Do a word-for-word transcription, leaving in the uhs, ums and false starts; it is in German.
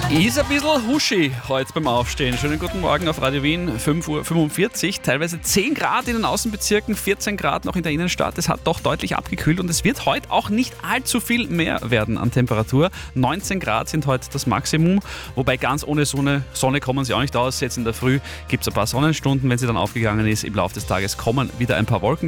Ist ein bisschen huschi heute beim Aufstehen. Schönen guten Morgen auf Radio Wien, fünf Uhr fünfundvierzig. Teilweise zehn Grad in den Außenbezirken, vierzehn Grad noch in der Innenstadt. Es hat doch deutlich abgekühlt und es wird heute auch nicht allzu viel mehr werden an Temperatur. neunzehn Grad sind heute das Maximum, wobei ganz ohne Sonne, Sonne kommen sie auch nicht aus. Jetzt in der Früh gibt es ein paar Sonnenstunden, wenn sie dann aufgegangen ist. Im Laufe des Tages kommen wieder ein paar Wolken